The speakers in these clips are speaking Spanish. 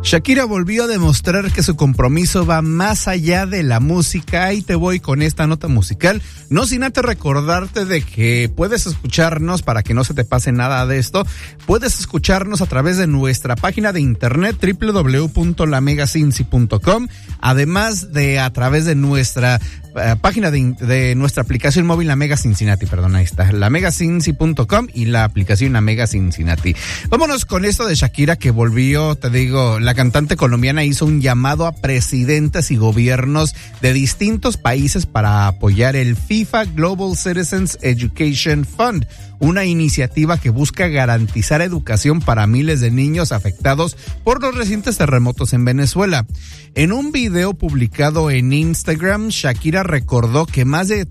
Shakira volvió a demostrar que su compromiso va más allá de la música. Ahí te voy con esta nota musical. No sin antes recordarte de que puedes escucharnos, para que no se te pase nada de esto, puedes escucharnos a través de nuestra página de internet www.lamegacincy.com, además de a través de nuestra página de nuestra aplicación móvil, la Mega Cincinnati, perdón, ahí está, lamegacincy.com y la aplicación La Mega Cincinnati. Vámonos con esto de Shakira, que volvió, te digo, la cantante colombiana hizo un llamado a presidentes y gobiernos de distintos países para apoyar el FIFA Global Citizens Education Fund, una iniciativa que busca garantizar educación para miles de niños afectados por los recientes terremotos en Venezuela. En un video publicado en Instagram, Shakira recordó que más de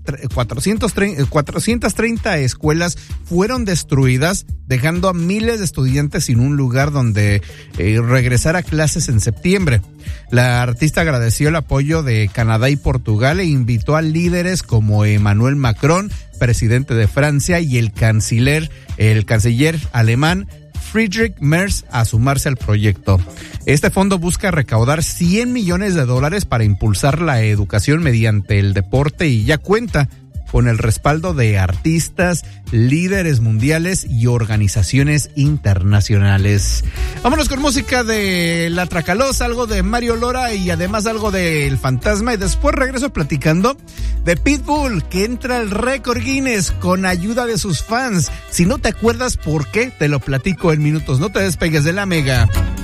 430 escuelas fueron destruidas, dejando a miles de estudiantes sin un lugar donde regresar a clases en septiembre. La artista agradeció el apoyo de Canadá y Portugal e invitó a líderes como Emmanuel Macron, presidente de Francia, y el canciller alemán Friedrich Merz a sumarse al proyecto. Este fondo busca recaudar $100 millones para impulsar la educación mediante el deporte y ya cuenta con el respaldo de artistas, líderes mundiales y organizaciones internacionales. Vámonos con música de La Tracalosa, algo de Mario Lora y además algo de El Fantasma, y después regreso platicando de Pitbull, que entra al récord Guinness con ayuda de sus fans. Si no te acuerdas por qué, te lo platico en minutos. No te despegues de la Mega.